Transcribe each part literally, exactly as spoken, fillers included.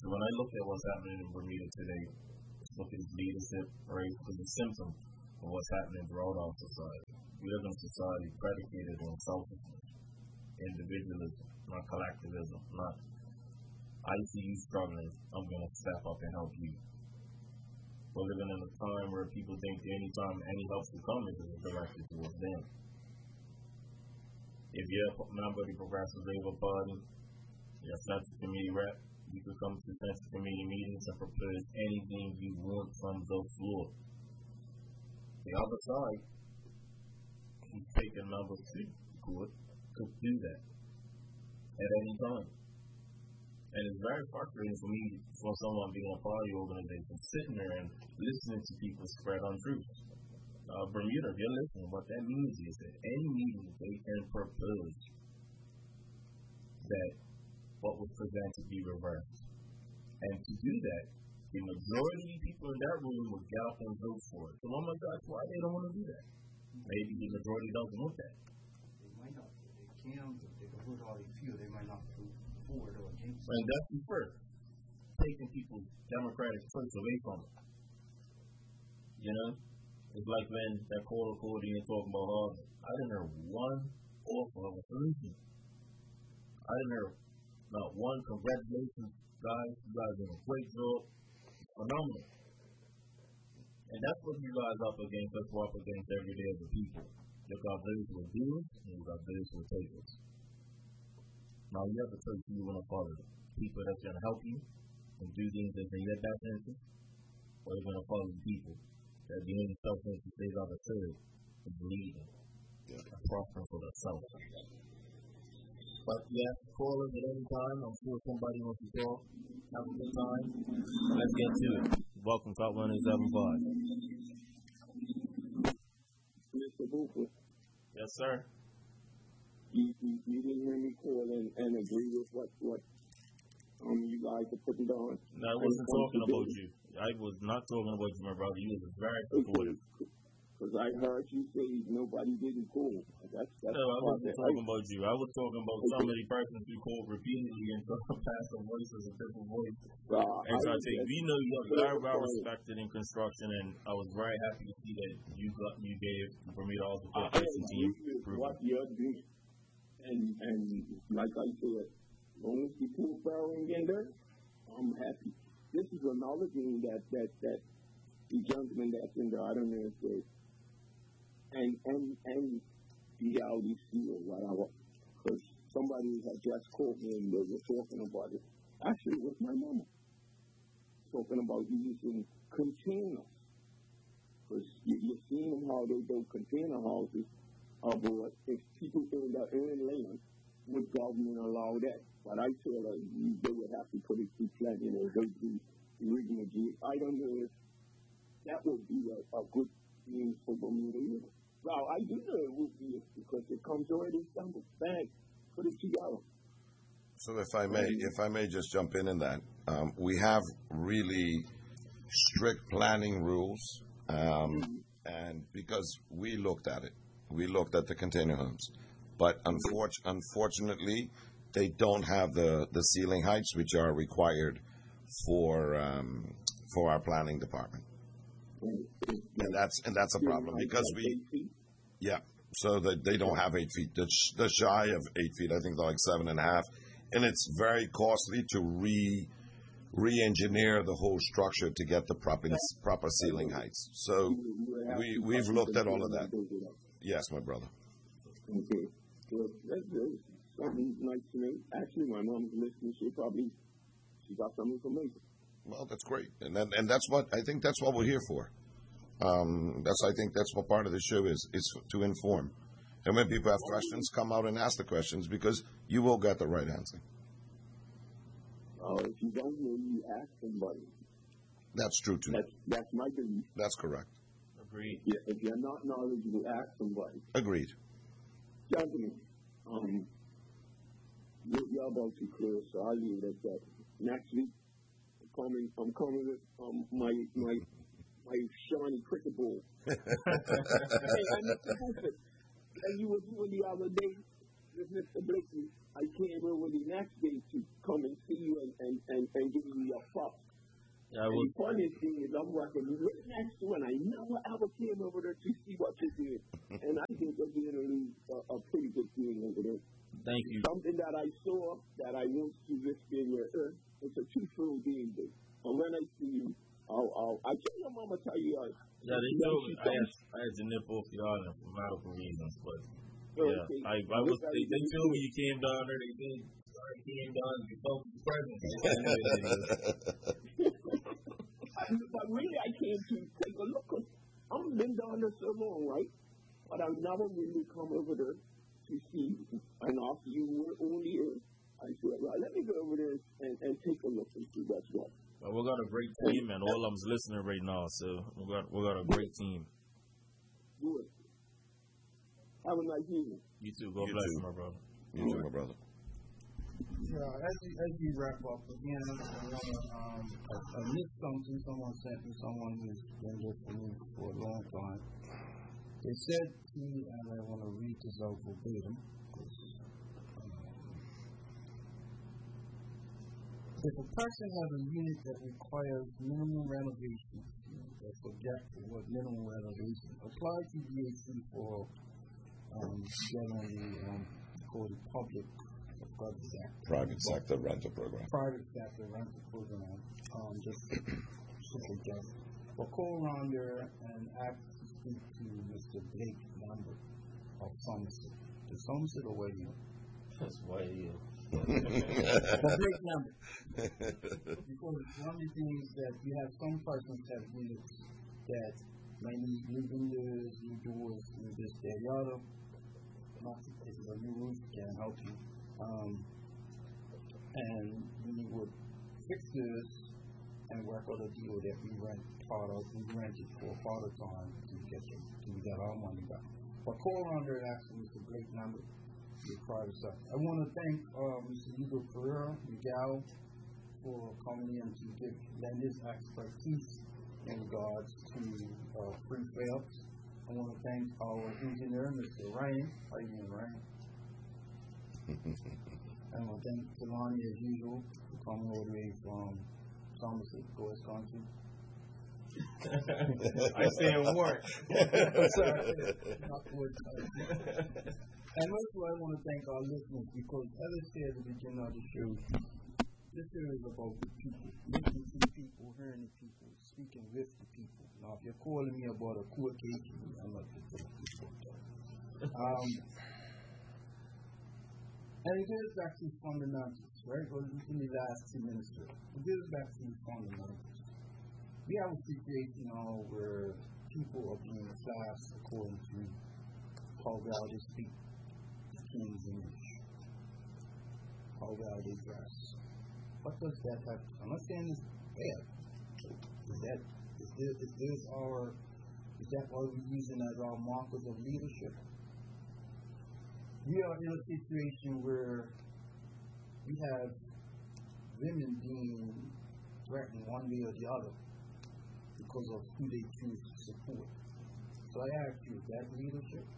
So when I look at what's happening in Bermuda today, look at its leadership, right? It's a symptom of what's happening throughout our society. We live in a society predicated on selfishness, individualism, not collectivism, not I see you struggling, I'm going to step up and help you. We're living in a time where people think anytime any help will come, it is directed towards them. If you're a member of the Progressive Labor Party, you're a Central Committee rep, you can come to Central Committee meetings and propose anything you want from the floor. The other side, who's taking members to court, could do that at any time. And it's very frustrating for me, for someone being a party organization, sitting there and listening to people spread untruths. Uh, Bermuda, if you're listening, what that means is that any meeting they can propose that what was presented be reversed. And to do that, the majority of people in that room will get up and vote for it. So, oh my God, why they don't want to do that? Maybe the majority doesn't want that. They might not. They can, but they can vote all they feel. They might not vote for it or against it. And that's the first. Taking people's democratic choice away from it. You know? It's like when that call accordion talking about Harvard. I didn't hear one offer of a solution. I didn't hear not one congratulations, guys. You guys did a great job. Phenomenal. And that's what you guys up against, us up against every day as a people. You got those who will do it, and you got those who will take it. Now you have to choose who you want to follow. People that's going to help you and do things that's in your best interest, or you're going to follow the people that the only self-interest they got to serve is leading and prospering for themselves. But yes, call us at any time. I'm sure somebody wants to talk. Have a good time. Let's get to it. Welcome to one eight seven five. Mister Boofer. Yes, sir. You, you, you didn't hear me call and, and agree with what, what um, you guys are putting on. No, I wasn't talking about you. I was not talking about you, my brother. You was very supportive. Because I heard you say nobody didn't call. That's, that's no, I wasn't talking about you. I was talking about okay. some of the persons who called repeatedly and passed some voices, a different voice. Uh, and so I, I say, we know you're very well respected in construction, and I was very happy to see that you got you gave for me to also corporation team. What you're doing. And, and like I said, as long as you keep barreling in there, I'm happy. This is another thing that, that, that the gentleman that's in the audience said, and, and, and the reality steel, whatever, because somebody had just called me and they were talking about it. Actually, it was my mama talking about using containers. Because you, you're seeing how they build container houses aboard. If people in the earn land, would government allow that? But I feel like they would have to put it through planning or go through original G. I don't know if that would be a, a good thing for Bermuda either. Well, I do know it would be because it comes already assembled. Bang, put it together. So if I may, if I may just jump in in that, um, we have really strict planning rules, um, mm-hmm. and because we looked at it, we looked at the container homes, but unfor- unfortunately, they don't have the, the ceiling heights which are required for um, for our planning department, and that's and that's a problem because we, yeah. So that they don't have eight feet. They're, they're shy of eight feet. I think they're like seven and a half, and it's very costly to re re-engineer the whole structure to get the proper proper ceiling heights. So we we've looked at all of that. Yes, my brother. Okay. Well, that's good. Something nice to me. Actually, my mom's listening. She probably she got some information. Well, that's great, and then, and that's what I think. That's what we're here for. Um, that's I think that's what part of the show is is to inform. And when people have questions, come out and ask the questions because you will get the right answer. Uh, if you don't know, you ask somebody. That's true too. That's, that's my belief. That's correct. Agreed. Yeah, if you're not knowledgeable, ask somebody. Agreed. Gentlemen, um, you're about to close, so I'll leave it at that. Next week, I'm coming, I'm coming with um, my my my shiny cricket ball. Hey, I Mister Booker, as you were doing the other day with Mister Blakely, I came over the next day to come and see you and, and and, and, and giving me a fuck. Yeah, and well, the funniest thing is I'm working right next to it, and I never ever came over there to see what you're doing. And I think they're doing a, a pretty good thing over there. Thank you. Something that I saw that I want to risk in your earth. It's a two-fold game day. And when I see you, I'll, I'll, I tell your mama tell you. Uh, yeah, they told me I had, I had to nip off the island for medical reasons, but yeah, okay. I, I was. They, they told me you came down there. They did. I came down. You felt the presence. But really, I came to take a look. I've been down there so long, right? But I've never really come over there to see. And after you were only here, I said, well, let me go over there and, and take a look and see what's what. Well, we got a great team, and all of them's listening right now. So we got we got a great team. Good. Have a nice evening. You too. God You bless too. you, my brother. You too, my brother. Yeah, as we, as we wrap up, again, I want to, um, I, I missed something someone sent me, someone who's been listening for a long time. They said to me, and I want to read this out verbatim, um, if a person has a unit that requires minimum renovation, that's objective, what minimum renovation, apply to D A C for um, generally um, called the public Private sector rental program. Private sector rental program. Um, just to suggest. Or call around there and ask to speak to Mister Blake Lambert of Somerset. The Somerset or where you? That's why you. Blake Lambert. Because one of the things that you have some persons have units that may need new windows, new doors, new this, that, the other. Not to take a new roof can help you. Um, and we would fix this and work out a deal that we rent part of, we rent it for part of time to get it, to get our money back. But call around there actually is a great number to private sector. I want to thank uh, Mister Hugo Ferreira, Miguel, for coming in to give lend his expertise in regards to uh, free fails. I want to thank our engineer, Mister Ryan. How are you doing, Ryan? And I thank Jelani as usual for coming all the way from Somerset, Wisconsin. I say it work. And also I want to thank our listeners because as I said at the beginning of the show, this show is about the people, listening to the people, hearing the people, speaking with the people. Now if you're calling me about a court case, I'm not going to take this one. Um And it goes back to fundamentals, right? Well, in the last two minutes here. It goes back to fundamentals. We have a situation now where people are being classed according to how well they speak the King's English, how well they dress. What does that have? I'm not saying it's bad. Is that is this, is this our is that what we're using as our markers of leadership? We are in a situation where we have women being threatened one way or the other because of who they choose to support. So I ask you, is that leadership?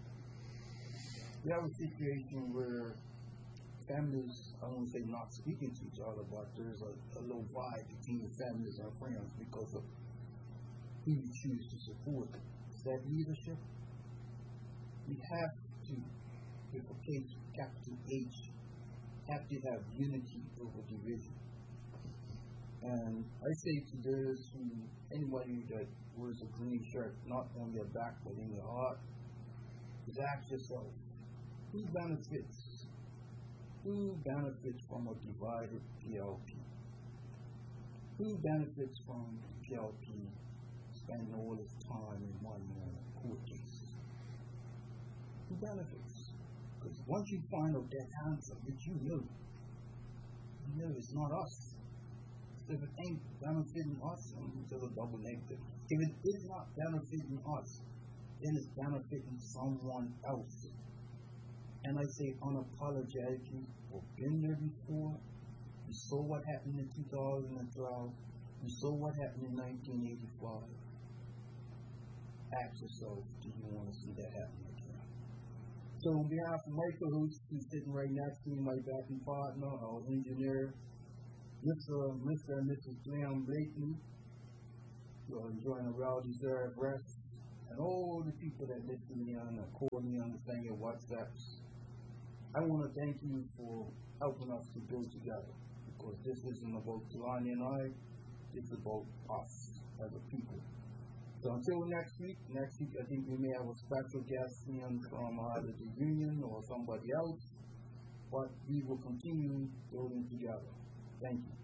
We have a situation where families, I won't say not speaking to each other, but there's a, a little vibe between families and friends because of who you choose to support. Is that leadership? We have to, with a case, capital H, have to have unity over division. And I say to those who, anybody that wears a green shirt, not on their back but in their heart, is ask yourself, who benefits? Who benefits from a divided P L P? Who benefits from P L P spending all its time in one man court case? Who benefits? Because once you find out that answer, which you know, you know it's not us. So if it ain't benefiting us, it's a double negative. If it is not benefiting us, then it's benefiting someone else. And I say unapologetically, we've been there before. We saw what happened in two thousand twelve. We saw what happened in nineteen eighty-five. Ask yourself, do you want to see that happen again? So on behalf of Michael, who's sitting right next to me, my backing partner, our engineer, Mister Mister and Missus Graham Blakely, you're enjoying a well-deserved rest. And all the people that listen to me on the call me on the thing your WhatsApps, I want to thank you for helping us to build together. Because this isn't about Jelani and I, it's about us as a people. So until next week, next week I think we may have a special guest in from either the union or somebody else, but we will continue building together. Thank you.